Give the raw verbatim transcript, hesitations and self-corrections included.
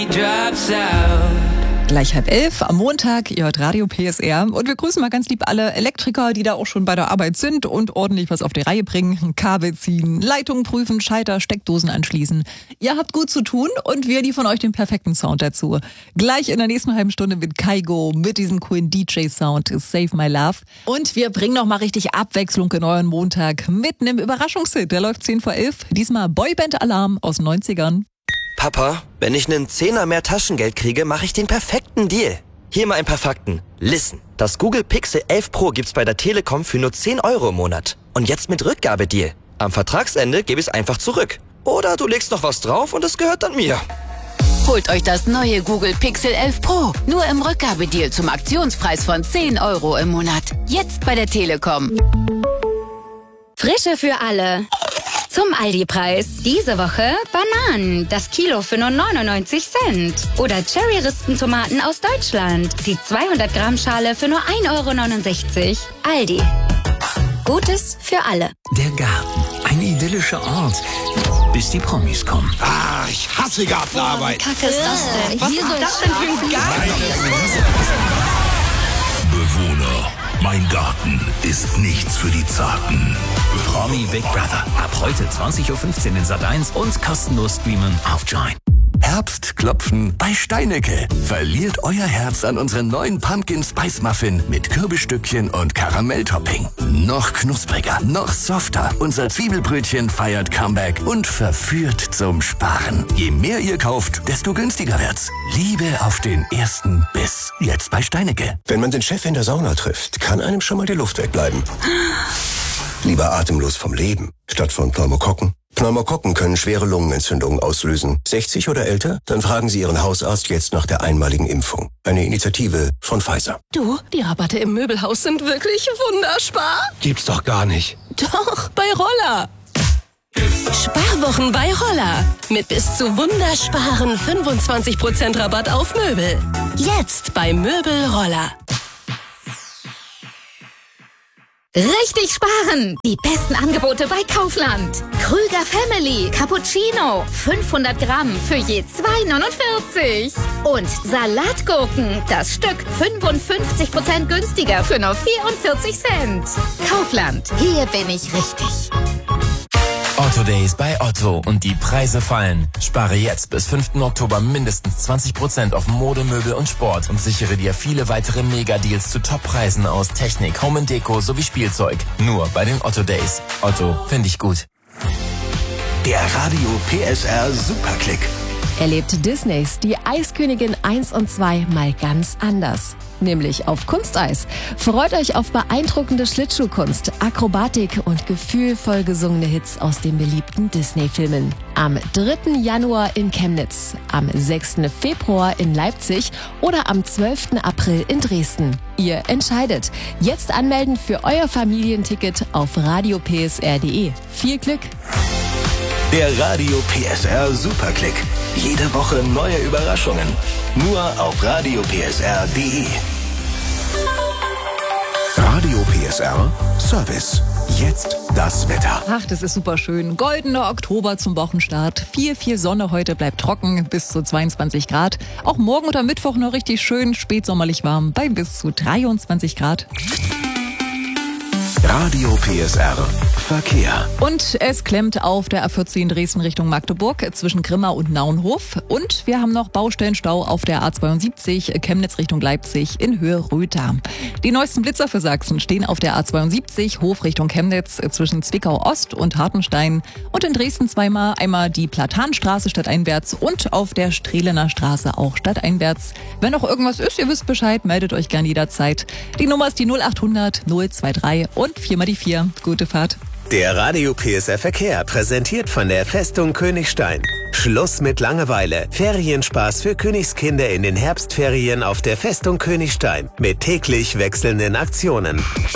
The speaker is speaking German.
Gleich halb elf am Montag, ihr hört Radio P S R und wir grüßen mal ganz lieb alle Elektriker, die da auch schon bei der Arbeit sind und ordentlich was auf die Reihe bringen. Kabel ziehen, Leitungen prüfen, Schalter, Steckdosen anschließen. Ihr habt gut zu tun und wir liefern euch den perfekten Sound dazu. Gleich in der nächsten halben Stunde mit Kaigo, mit diesem coolen D J-Sound Save My Love. Und wir bringen noch mal richtig Abwechslung in euren Montag mit einem Überraschungshit. Der läuft zehn vor elf. Diesmal Boyband Alarm aus den neunzigern. Papa, wenn ich einen Zehner mehr Taschengeld kriege, mache ich den perfekten Deal. Hier mal ein paar Fakten. Listen, das Google Pixel elf Pro gibt's bei der Telekom für nur zehn Euro im Monat. Und jetzt mit Rückgabedeal. Am Vertragsende gebe ich es einfach zurück. Oder du legst noch was drauf und es gehört dann mir. Holt euch das neue Google Pixel elf Pro. Nur im Rückgabedeal zum Aktionspreis von zehn Euro im Monat. Jetzt bei der Telekom. Frische für alle. Zum Aldi-Preis. Diese Woche Bananen. Das Kilo für nur neunundneunzig Cent. Oder Cherry-Rispentomaten aus Deutschland. Die zweihundert Gramm Schale für nur ein Euro neunundsechzig. Aldi. Gutes für alle. Der Garten. Ein idyllischer Ort. Bis die Promis kommen. Ah, ich hasse Gartenarbeit. Wie kacke ist das denn? Was Hier ist so das denn für ein Garten? Bewohner, mein Garten ist nichts für die Zarten. Promi Big Brother. Ab heute zwanzig Uhr fünfzehn in Sat eins und kostenlos streamen auf Join. Herbstklopfen bei Steinecke. Verliert euer Herz an unseren neuen Pumpkin Spice Muffin mit Kürbisstückchen und Karamelltopping. Noch knuspriger, noch softer. Unser Zwiebelbrötchen feiert Comeback und verführt zum Sparen. Je mehr ihr kauft, desto günstiger wird's. Liebe auf den ersten Biss. Jetzt bei Steinecke. Wenn man den Chef in der Sauna trifft, kann einem schon mal die Luft wegbleiben. Lieber atemlos vom Leben, statt von Pneumokokken. Pneumokokken können schwere Lungenentzündungen auslösen. sechzig oder älter? Dann fragen Sie Ihren Hausarzt jetzt nach der einmaligen Impfung. Eine Initiative von Pfizer. Du, die Rabatte im Möbelhaus sind wirklich wunderbar. Gibt's doch gar nicht. Doch, bei Roller. Sparwochen bei Roller. Mit bis zu wundersparen fünfundzwanzig Prozent Rabatt auf Möbel. Jetzt bei Möbel Roller. Richtig sparen! Die besten Angebote bei Kaufland. Krüger Family Cappuccino. fünfhundert Gramm für je zwei neunundvierzig. Und Salatgurken. Das Stück fünfundfünfzig Prozent günstiger für nur vierundvierzig Cent. Kaufland. Hier bin ich richtig. Otto Days bei Otto und die Preise fallen. Spare jetzt bis fünften Oktober mindestens zwanzig Prozent auf Mode, Möbel und Sport und sichere dir viele weitere Mega-Deals zu Top-Preisen aus Technik, Home and Deko sowie Spielzeug. Nur bei den Otto Days. Otto, finde ich gut. Der Radio P S R Superklick. Erlebt Disneys Die Eiskönigin eins und zwei mal ganz anders. Nämlich auf Kunsteis. Freut euch auf beeindruckende Schlittschuhkunst, Akrobatik und gefühlvoll gesungene Hits aus den beliebten Disney-Filmen. Am dritten Januar in Chemnitz, am sechsten Februar in Leipzig oder am zwölften April in Dresden. Ihr entscheidet. Jetzt anmelden für euer Familienticket auf radio p s r punkt d e. Viel Glück! Der Radio P S R Superklick. Jede Woche neue Überraschungen. Nur auf radio p s r punkt d e. Radio P S R Service. Jetzt das Wetter. Ach, das ist super schön. Goldener Oktober zum Wochenstart. Viel, viel Sonne heute, bleibt trocken, bis zu zweiundzwanzig Grad. Auch morgen oder Mittwoch noch richtig schön, spätsommerlich warm, bei bis zu dreiundzwanzig Grad. Radio P S R Verkehr. Und es klemmt auf der A vierzehn Dresden Richtung Magdeburg zwischen Grimma und Naunhof. Und wir haben noch Baustellenstau auf der A zweiundsiebzig Chemnitz Richtung Leipzig in Höhe Rötha. Die neuesten Blitzer für Sachsen stehen auf der A zweiundsiebzig Hof Richtung Chemnitz zwischen Zwickau Ost und Hartenstein. Und in Dresden zweimal, einmal die Platanstraße stadteinwärts und auf der Strehlener Straße auch stadteinwärts. Wenn noch irgendwas ist, ihr wisst Bescheid, meldet euch gern jederzeit. Die Nummer ist die null achthundert null dreiundzwanzig und vier mal die vier. Gute Fahrt. Der Radio P S R Verkehr, präsentiert von der Festung Königstein. Schluss mit Langeweile. Ferienspaß für Königskinder in den Herbstferien auf der Festung Königstein. Mit täglich wechselnden Aktionen.